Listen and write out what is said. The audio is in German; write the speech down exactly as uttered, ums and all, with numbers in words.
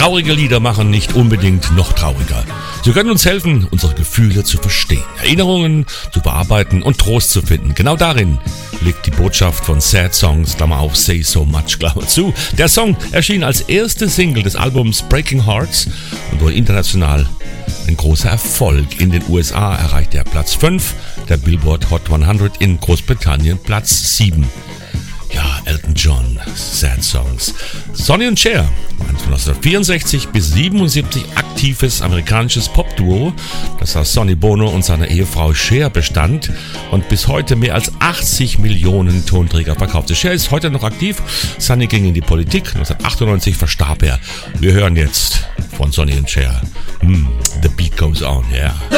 Traurige Lieder machen nicht unbedingt noch trauriger. Sie können uns helfen, unsere Gefühle zu verstehen, Erinnerungen zu bearbeiten und Trost zu finden. Genau darin liegt die Botschaft von Sad Songs, Klammer auf, Say So Much, Klammer zu. Der Song erschien als erste Single des Albums Breaking Hearts und wurde international ein großer Erfolg. In den U S A erreichte er Platz fünf, der Billboard Hot hundert in Großbritannien Platz sieben. Ja, Elton John, Sad Songs. Sonny und Cher waren von neunzehnhundertvierundsechzig bis siebenundsiebzig aktives amerikanisches Popduo, das aus Sonny Bono und seiner Ehefrau Cher bestand und bis heute mehr als achtzig Millionen Tonträger verkaufte. Cher ist heute noch aktiv. Sonny ging in die Politik. neunzehnhundertachtundneunzig verstarb er. Wir hören jetzt von Sonny und Cher. Mm, the beat goes on, yeah.